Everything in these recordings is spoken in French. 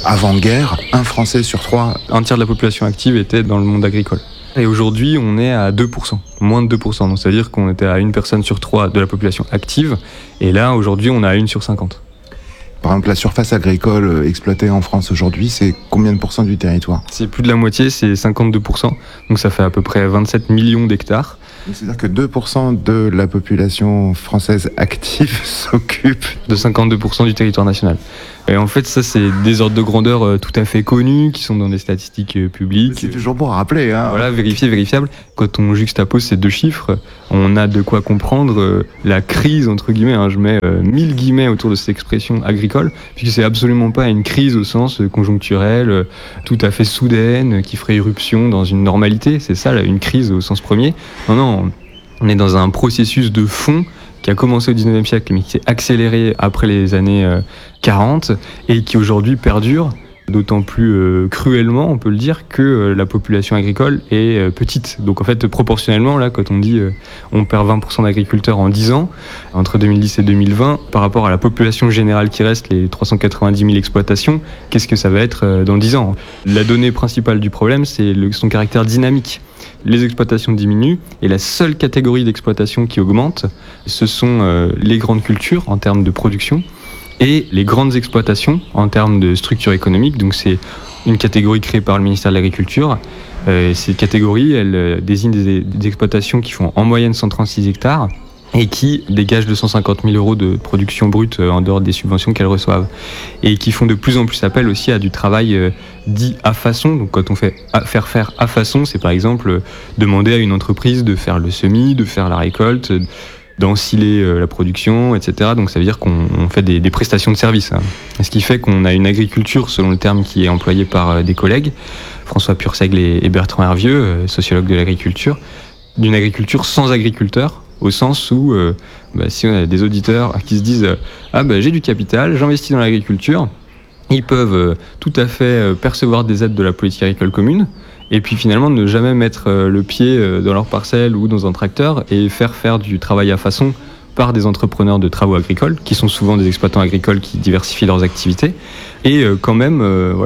avant-guerre, un Français sur 3. Un tiers de la population active était dans le monde agricole. Et aujourd'hui, on est à 2%, moins de 2%. Donc, c'est-à-dire qu'on était à une personne sur 3 de la population active. Et là, aujourd'hui, on est à 1 sur 50. Par exemple, la surface agricole exploitée en France aujourd'hui, c'est combien de pourcents du territoire ? C'est plus de la moitié, c'est 52%. Donc, ça fait à peu près 27 millions d'hectares. C'est-à-dire que 2% de la population française active s'occupe de 52% du territoire national. Et en fait, ça, c'est des ordres de grandeur tout à fait connus, qui sont dans des statistiques publiques. C'est toujours bon à rappeler. Voilà, vérifiable. Quand on juxtapose ces deux chiffres, on a de quoi comprendre la crise, entre guillemets, je mets 1000 guillemets autour de cette expression agricole, puisque c'est absolument pas une crise au sens conjoncturel, tout à fait soudaine, qui ferait irruption dans une normalité. C'est ça, là, une crise au sens premier. Non, on est dans un processus de fond qui a commencé au 19e siècle, mais qui s'est accéléré après les années 40 et qui aujourd'hui perdure, d'autant plus cruellement, on peut le dire, que la population agricole est petite. Donc en fait, proportionnellement, là, quand on dit on perd 20% d'agriculteurs en 10 ans, entre 2010 et 2020, par rapport à la population générale qui reste, les 390 000 exploitations, qu'est-ce que ça va être dans 10 ans ? La donnée principale du problème, c'est son caractère dynamique. Les exploitations diminuent et la seule catégorie d'exploitation qui augmente, ce sont les grandes cultures en termes de production et les grandes exploitations en termes de structure économique. Donc c'est une catégorie créée par le ministère de l'Agriculture. Ces catégories, elles désignent des exploitations qui font en moyenne 136 hectares et qui dégagent 250 000 euros de production brute en dehors des subventions qu'elles reçoivent. Et qui font de plus en plus appel aussi à du travail dit à façon. Donc quand on fait faire à façon, c'est par exemple demander à une entreprise de faire le semis, de faire la récolte, d'ensiler la production, etc. Donc ça veut dire qu'on fait des prestations de services. Ce qui fait qu'on a une agriculture, selon le terme qui est employé par des collègues, François Purseigle et Bertrand Hervieux, sociologues de l'agriculture, d'une agriculture sans agriculteurs, au sens où si on a des auditeurs qui se disent j'ai du capital, j'investis dans l'agriculture, ils peuvent tout à fait percevoir des aides de la politique agricole commune et puis finalement ne jamais mettre le pied dans leur parcelle ou dans un tracteur et faire du travail à façon par des entrepreneurs de travaux agricoles qui sont souvent des exploitants agricoles qui diversifient leurs activités et quand même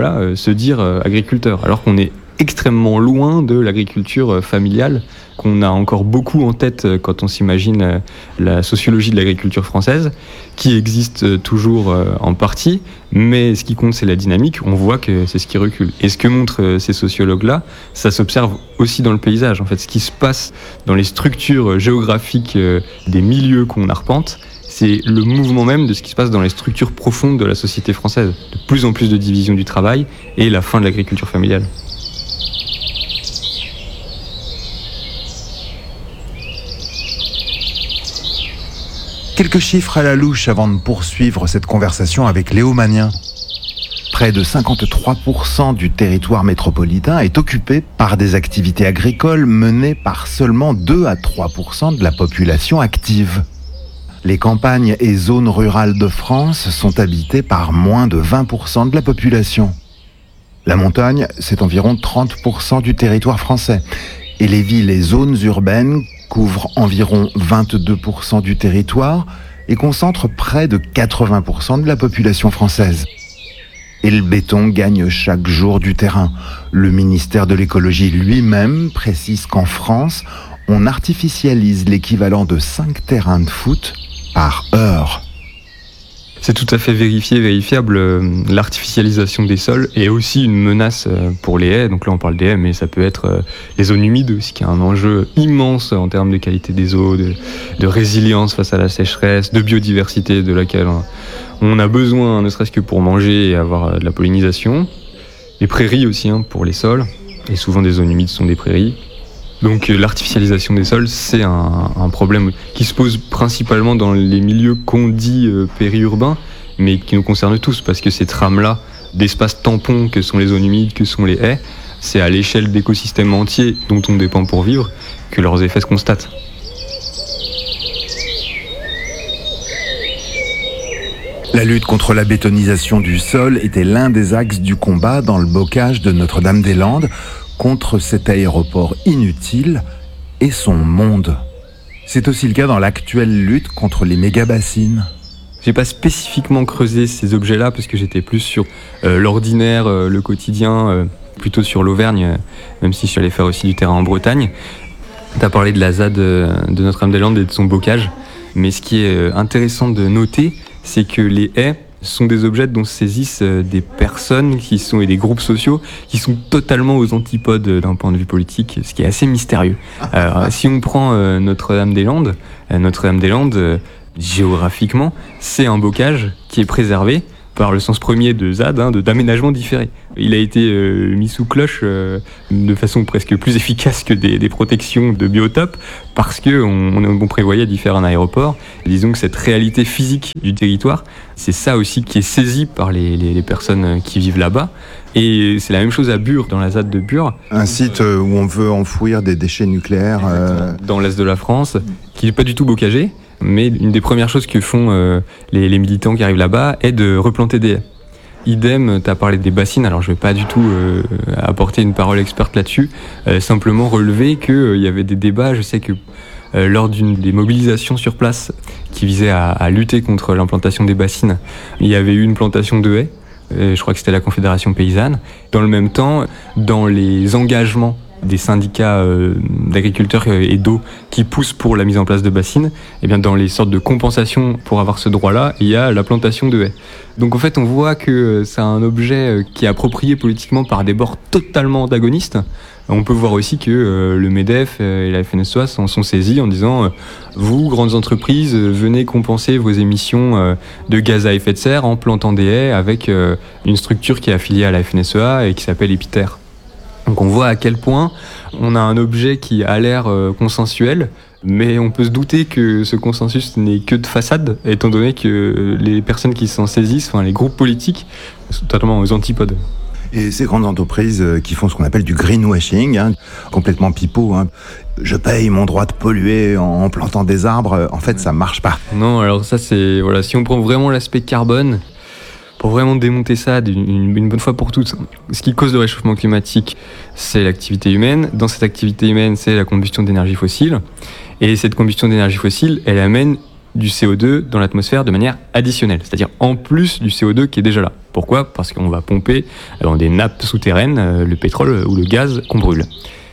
se dire agriculteur alors qu'on est extrêmement loin de l'agriculture familiale qu'on a encore beaucoup en tête quand on s'imagine la sociologie de l'agriculture française, qui existe toujours en partie, mais ce qui compte c'est la dynamique, on voit que c'est ce qui recule. Et ce que montrent ces sociologues-là, ça s'observe aussi dans le paysage. En fait, ce qui se passe dans les structures géographiques des milieux qu'on arpente, c'est le mouvement même de ce qui se passe dans les structures profondes de la société française. De plus en plus de division du travail et la fin de l'agriculture familiale. Quelques chiffres à la louche avant de poursuivre cette conversation avec Léo Magnien. Près de 53% du territoire métropolitain est occupé par des activités agricoles menées par seulement 2 à 3% de la population active. Les campagnes et zones rurales de France sont habitées par moins de 20% de la population. La montagne, c'est environ 30% du territoire français. Et les villes et zones urbaines couvrent environ 22% du territoire et concentrent près de 80% de la population française. Et le béton gagne chaque jour du terrain. Le ministère de l'écologie lui-même précise qu'en France, on artificialise l'équivalent de 5 terrains de foot par heure. C'est tout à fait vérifiable. L'artificialisation des sols est aussi une menace pour les haies. Donc là, on parle des haies, mais ça peut être les zones humides aussi, qui a un enjeu immense en termes de qualité des eaux, de résilience face à la sécheresse, de biodiversité de laquelle on a besoin, ne serait-ce que pour manger et avoir de la pollinisation. Les prairies aussi, pour les sols. Et souvent, des zones humides sont des prairies. Donc l'artificialisation des sols, c'est un problème qui se pose principalement dans les milieux qu'on dit périurbains, mais qui nous concerne tous, parce que ces trames-là, d'espaces tampons que sont les zones humides, que sont les haies, c'est à l'échelle d'écosystèmes entiers dont on dépend pour vivre que leurs effets se constatent. La lutte contre la bétonisation du sol était l'un des axes du combat dans le bocage de Notre-Dame-des-Landes, contre cet aéroport inutile et son monde. C'est aussi le cas dans l'actuelle lutte contre les méga-bassines. J'ai pas spécifiquement creusé ces objets-là parce que j'étais plus sur l'ordinaire, le quotidien, plutôt sur l'Auvergne, même si je suis allé faire aussi du terrain en Bretagne. T'as parlé de la ZAD de Notre-Dame-des-Landes et de son bocage, mais ce qui est intéressant de noter, c'est que les haies sont des objets dont se saisissent des personnes et des groupes sociaux qui sont totalement aux antipodes d'un point de vue politique, ce qui est assez mystérieux. Alors, si on prend Notre-Dame-des-Landes, géographiquement, c'est un bocage qui est préservé par le sens premier de ZAD, d'aménagement différé. Il a été mis sous cloche de façon presque plus efficace que des protections de biotopes parce qu'on prévoyait d'y faire un aéroport. Disons que cette réalité physique du territoire, c'est ça aussi qui est saisi par les personnes qui vivent là-bas. Et c'est la même chose à Bure, dans la ZAD de Bure. Un site où on veut enfouir des déchets nucléaires. Dans l'est de la France, qui n'est pas du tout bocagé. Mais une des premières choses que font les militants qui arrivent là-bas est de replanter des haies. Idem, tu as parlé des bassines, alors je ne vais pas du tout apporter une parole experte là-dessus, simplement relever qu'il y avait des débats, je sais que lors d'une des mobilisations sur place qui visait à lutter contre l'implantation des bassines, il y avait eu une plantation de haies, je crois que c'était la Confédération paysanne. Dans le même temps, dans les engagements des syndicats d'agriculteurs et d'eau qui poussent pour la mise en place de bassines, et bien dans les sortes de compensations pour avoir ce droit-là, il y a la plantation de haies. Donc en fait, on voit que c'est un objet qui est approprié politiquement par des bords totalement antagonistes. On peut voir aussi que le MEDEF et la FNSEA s'en sont saisis en disant vous, grandes entreprises, venez compenser vos émissions de gaz à effet de serre en plantant des haies avec une structure qui est affiliée à la FNSEA et qui s'appelle Epiter. Donc on voit à quel point on a un objet qui a l'air consensuel, mais on peut se douter que ce consensus n'est que de façade, étant donné que les personnes qui s'en saisissent, enfin les groupes politiques, sont totalement aux antipodes. Et ces grandes entreprises qui font ce qu'on appelle du greenwashing, complètement pipeau, je paye mon droit de polluer en plantant des arbres, en fait ça marche pas. Non, alors ça c'est, voilà, si on prend vraiment l'aspect carbone, pour vraiment démonter ça une bonne fois pour toutes, ce qui cause le réchauffement climatique, c'est l'activité humaine. Dans cette activité humaine, c'est la combustion d'énergie fossile. Et cette combustion d'énergie fossile, elle amène du CO2 dans l'atmosphère de manière additionnelle, c'est-à-dire en plus du CO2 qui est déjà là. Pourquoi ? Parce qu'on va pomper dans des nappes souterraines le pétrole ou le gaz qu'on brûle.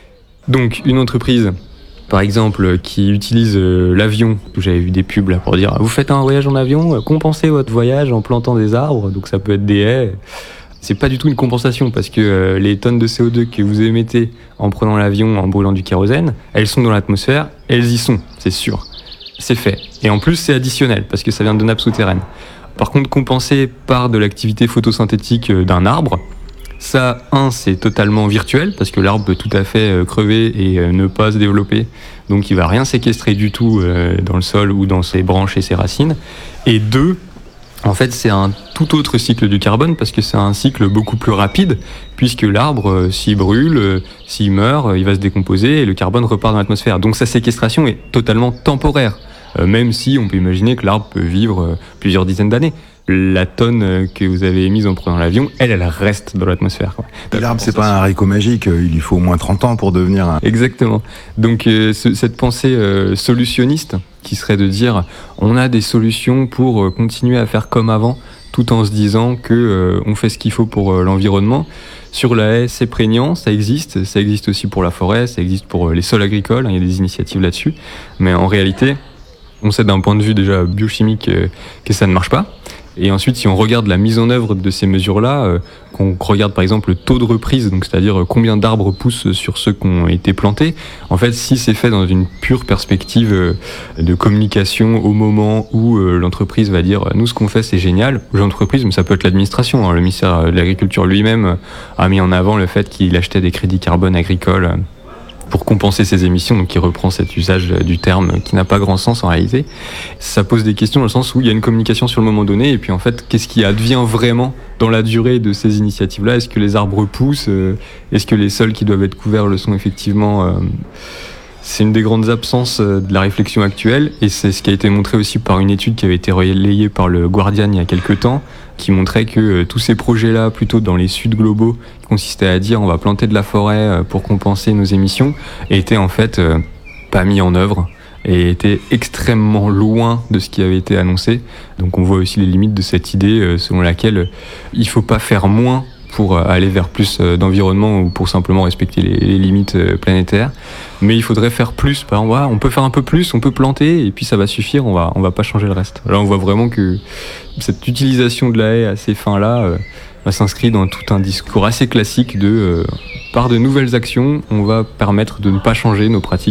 Donc une entreprise, par exemple, qui utilise l'avion, où j'avais vu des pubs là pour dire vous faites un voyage en avion, compensez votre voyage en plantant des arbres, donc ça peut être des haies. C'est pas du tout une compensation parce que les tonnes de CO2 que vous émettez en prenant l'avion, en brûlant du kérosène, elles sont dans l'atmosphère, elles y sont, c'est sûr. C'est fait. Et en plus, c'est additionnel parce que ça vient de nappes souterraines. Par contre, compenser par de l'activité photosynthétique d'un arbre, ça, c'est totalement virtuel, parce que l'arbre peut tout à fait crever et ne pas se développer. Donc il va rien séquestrer du tout dans le sol ou dans ses branches et ses racines. Et 2, en fait, c'est un tout autre cycle du carbone, parce que c'est un cycle beaucoup plus rapide, puisque l'arbre, s'il brûle, s'il meurt, il va se décomposer et le carbone repart dans l'atmosphère. Donc sa séquestration est totalement temporaire, même si on peut imaginer que l'arbre peut vivre plusieurs dizaines d'années. La tonne que vous avez émise en prenant l'avion, elle reste dans l'atmosphère. L'arbre, c'est pas un haricot magique, il lui faut au moins 30 ans pour devenir un... Exactement. Donc cette pensée solutionniste, qui serait de dire on a des solutions pour continuer à faire comme avant, tout en se disant que on fait ce qu'il faut pour l'environnement. Sur la haie, c'est prégnant, ça existe aussi pour la forêt, ça existe pour les sols agricoles, il y a des initiatives là-dessus, mais en réalité, on sait d'un point de vue déjà biochimique que ça ne marche pas. Et ensuite, si on regarde la mise en œuvre de ces mesures-là, qu'on regarde par exemple le taux de reprise, donc c'est-à-dire combien d'arbres poussent sur ceux qui ont été plantés, en fait, si c'est fait dans une pure perspective de communication au moment où l'entreprise va dire « nous, ce qu'on fait, c'est génial », l'entreprise, mais ça peut être l'administration, le ministère de l'Agriculture lui-même a mis en avant le fait qu'il achetait des crédits carbone agricoles pour compenser ses émissions, donc qui reprend cet usage du terme qui n'a pas grand sens en réalité. Ça pose des questions dans le sens où il y a une communication sur le moment donné, et puis en fait, qu'est-ce qui advient vraiment dans la durée de ces initiatives-là ? Est-ce que les arbres poussent ? Est-ce que les sols qui doivent être couverts le sont effectivement ? C'est une des grandes absences de la réflexion actuelle, et c'est ce qui a été montré aussi par une étude qui avait été relayée par le Guardian il y a quelques temps, qui montrait que tous ces projets-là, plutôt dans les suds globaux, qui consistaient à dire on va planter de la forêt pour compenser nos émissions, étaient en fait pas mis en œuvre. et était extrêmement loin de ce qui avait été annoncé. Donc on voit aussi les limites de cette idée selon laquelle il ne faut pas faire moins pour aller vers plus d'environnement ou pour simplement respecter les limites planétaires. Mais il faudrait faire plus. Par exemple, on peut faire un peu plus, on peut planter et puis ça va suffire, on va pas changer le reste. Là on voit vraiment que cette utilisation de la haie à ces fins-là s'inscrit dans tout un discours assez classique de par de nouvelles actions, on va permettre de ne pas changer nos pratiques